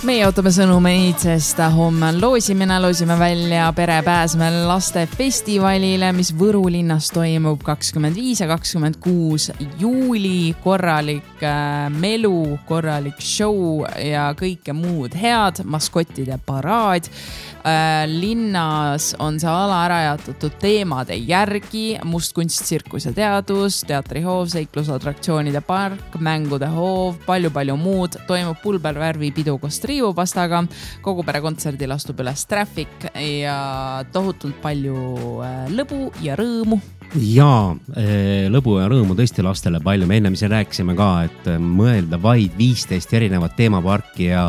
Meie ootame sõnumeid, sest homme on loosime välja Perepääsmel lastefestivalile, mis Võru linnas toimub 25 ja 26 juuli. Korralik melu, korralik show ja kõike muud head, maskottide paraad. Linnas on see ala ära jaotatud teemade järgi: mustkunst, tsirkus ja teadus, teatrihoov, seiklusatraktsioonide park, mängude hoov, palju muud. Toimub pulbervärvi pidu koos triiupastaga, kogu pere kontserdil astub üles Traffic ja tohutult palju lõbu ja rõõmu. Jaa, lõbu ja rõõmu tõesti lastele palju. Me enne rääkisime ka, et mõelda vaid 15 erinevat teemaparki ja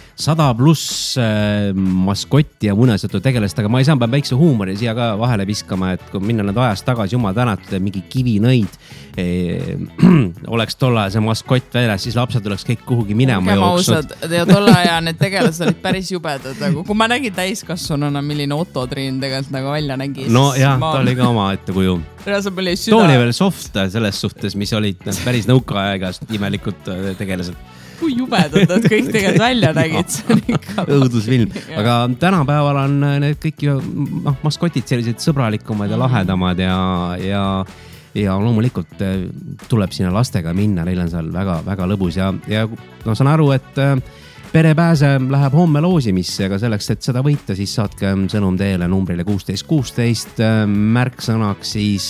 100+ maskotti ja muinasjutu tegelast, aga ma ei saa väikse huumori siia ka vahele viskama, et kui minna need ajast tagasi, jumal tänatud, et mingi kivinõid oleks tolle see maskott väljas, siis lapsed oleks kõik kuhugi minema jooksnud. Ja tolle aja need tegelased olid päris jubedad, aga kui ma nägin täiskasvanuna, milline Otto Triin tegelikult nagu välja nägi. No jah, ta oli ka oma ettekuju. Too oli veel soft selles suhtes, mis olid päris nõukaaegast imelikud tegelased. Kui jubedad nad kõik tegelikult välja nägid. Õudusfilm. Aga tänapäeval on need kõik maskotid sellised sõbralikumad ja lahedamad ja loomulikult tuleb sinna lastega minna. Neil on seal väga lõbus ja saan aru, et Perepääsem läheb homme loosimisse, aga selleks, et seda võita, siis saatke sõnum teele numbrile 1616, märksõnaks siis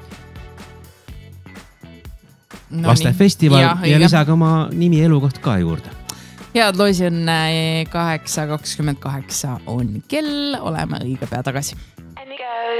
lastefestival ja lisaga oma nimi elukoht ka juurde. Head loosi on 8.28 on kell, oleme õige pea tagasi.